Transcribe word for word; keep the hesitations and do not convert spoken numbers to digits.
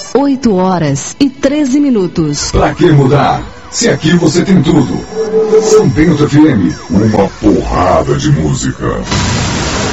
oito horas e treze minutos. Pra que mudar? Se aqui você tem tudo. São Bento F M, uma porrada de música.